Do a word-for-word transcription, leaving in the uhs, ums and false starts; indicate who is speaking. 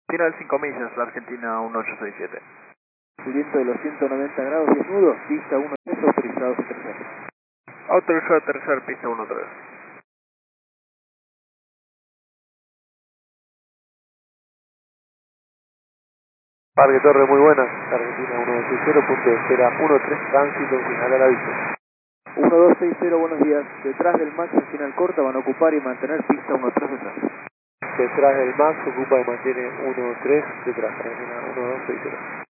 Speaker 1: Final cinco millas, la Argentina uno ocho seis siete.
Speaker 2: El viento de los ciento noventa grados, diez nudos, pista uno tres, autorizados a aterrizar.
Speaker 1: Autorizado a aterrizar, pista uno tres.
Speaker 3: Parque Torre, muy buenas. Argentina uno dos seis cero, punto de espera uno tres, tránsito, final al aviso.
Speaker 2: uno dos seis cero, buenos días. Detrás del Max, en final corta, van a ocupar y mantener pista uno tres detrás.
Speaker 3: Detrás del Max, ocupa y mantiene uno tres detrás. Argentina uno dos seis cero.